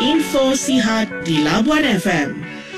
Info Sihat di Labuan FM.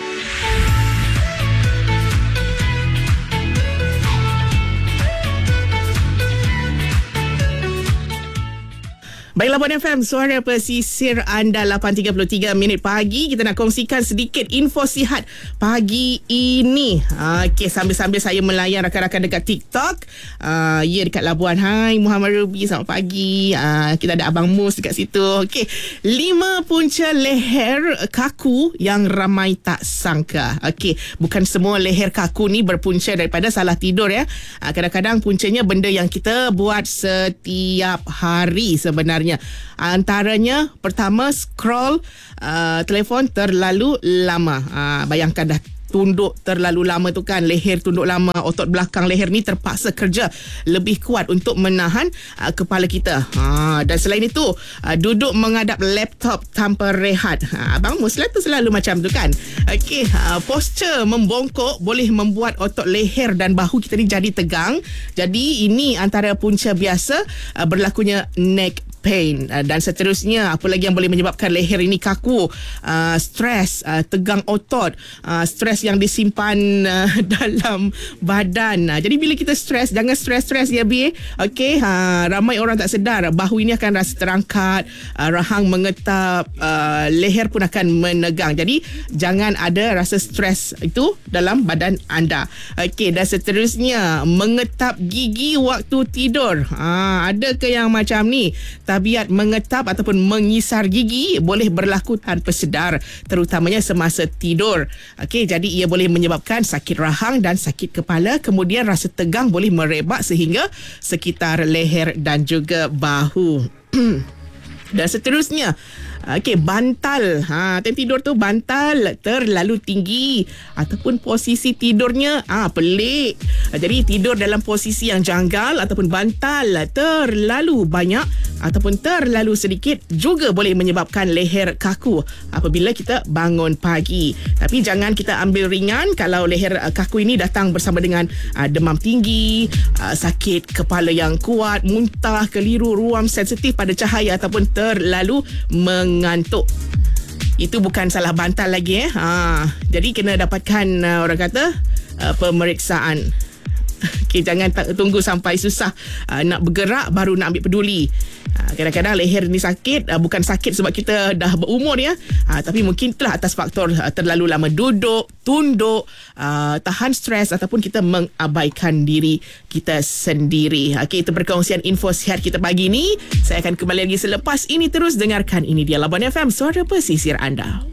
Baik, Labuan FM, suara pesisir anda 8.33 minit pagi. Kita nak kongsikan sedikit info sihat pagi ini. Okey, sambil-sambil saya melayan rakan-rakan dekat TikTok. Ya, dekat Labuan. Hai, Muhammad Ruby, selamat pagi. Kita ada Abang Mus dekat situ. Okey, 5 punca leher kaku yang ramai tak sangka. Okey, bukan semua leher kaku ni berpunca daripada salah tidur ya. Kadang-kadang puncanya benda yang kita buat setiap hari sebenarnya. Antaranya pertama, scroll telefon terlalu lama. Bayangkan dah tunduk terlalu lama tu kan, leher tunduk lama, otot belakang leher ni terpaksa kerja lebih kuat untuk menahan kepala kita. Dan selain itu, duduk menghadap laptop tanpa rehat. Abang Mus tu selalu macam tu kan. Okey, posture membongkok boleh membuat otot leher dan bahu kita ni jadi tegang. Jadi ini antara punca biasa berlakunya neck pain. Dan seterusnya, apa lagi yang boleh menyebabkan leher ini kaku? Stres, tegang otot, stres yang disimpan dalam badan. Jadi bila kita stres, jangan stres-stres ya B. Okey, ramai orang tak sedar bahu ini akan rasa terangkat, rahang mengetap, leher pun akan menegang. Jadi jangan ada rasa stres itu dalam badan anda. Okey, dan seterusnya, mengetap gigi waktu tidur. Ada ke yang macam ni? Tabiat mengetap ataupun mengisar gigi boleh berlaku tanpa sedar, terutamanya semasa tidur. Okey, jadi ia boleh menyebabkan sakit rahang dan sakit kepala. Kemudian rasa tegang boleh merebak sehingga sekitar leher dan juga bahu. Dan seterusnya, okey, bantal. Time tidur tu bantal terlalu tinggi ataupun posisi tidurnya pelik. Jadi tidur dalam posisi yang janggal ataupun bantal terlalu banyak ataupun terlalu sedikit juga boleh menyebabkan leher kaku apabila kita bangun pagi. Tapi jangan kita ambil ringan kalau leher kaku ini datang bersama dengan demam tinggi, sakit kepala yang kuat, muntah, keliru, ruam sensitif pada cahaya ataupun terlalu mengantuk. Itu bukan salah bantal lagi jadi kena dapatkan orang kata pemeriksaan. Okay, jangan tunggu sampai susah nak bergerak baru nak ambil peduli. Kadang-kadang leher ni sakit, bukan sakit sebab kita dah berumur ya, tapi mungkin itulah atas faktor terlalu lama duduk, tunduk, tahan stres ataupun kita mengabaikan diri kita sendiri. Okey, itu perkongsian info sihat kita pagi ni. Saya akan kembali lagi selepas ini. Terus dengarkan, ini dia Labuan FM, suara pesisir anda.